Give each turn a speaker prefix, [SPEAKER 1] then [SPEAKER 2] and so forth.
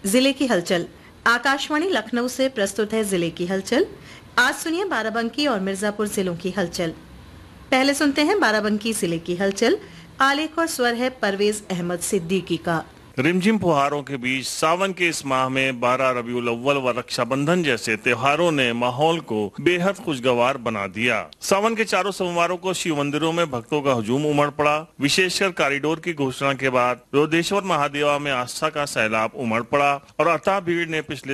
[SPEAKER 1] जिले की हलचल। आकाशवाणी लखनऊ से प्रस्तुत है जिले की हलचल। आज सुनिए बाराबंकी और मिर्जापुर जिलों की हलचल। पहले सुनते हैं बाराबंकी जिले की हलचल। आलेख और स्वर है परवेज अहमद सिद्दीकी का।
[SPEAKER 2] रिमझिम फुहारों के बीच सावन के इस माह में 12 रबीउल अव्वल व रक्षाबंधन जैसे त्योहारों ने माहौल को बेहद खुशगवार बना दिया। सावन के चारों सोमवारों को शिव मंदिरों में भक्तों का हुजूम उमड़ पड़ा। विशेषकर कॉरिडोर की घोषणा के बाद रोदेश्वर महादेवा में आस्था का सैलाब उमड़ पड़ा और अथाह भीड़ ने पिछले